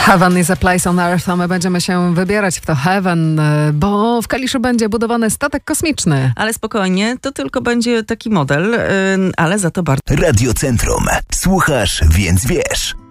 Heaven is a place on earth, a my będziemy się wybierać w to Heaven, bo w Kaliszu będzie budowany statek kosmiczny. Ale spokojnie, to tylko będzie taki model, ale za to bardzo... Radio Centrum. Słuchasz, więc wiesz.